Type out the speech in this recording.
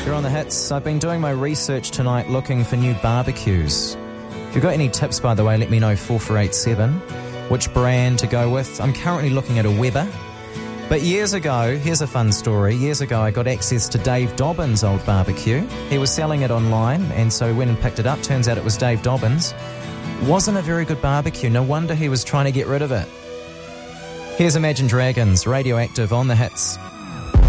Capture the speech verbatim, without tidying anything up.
You're on the hits. I've been doing my research tonight looking for new barbecues. If you've got any tips, by the way, let me know, four four eight seven. Which brand to go with? I'm currently looking at a Weber. But years ago, here's a fun story. Years ago, I got access to Dave Dobbins' old barbecue. He was selling it online, and so went and picked it up. Turns out it was Dave Dobbins. Wasn't a very good barbecue. No wonder he was trying to get rid of it. Here's Imagine Dragons, Radioactive on the hits.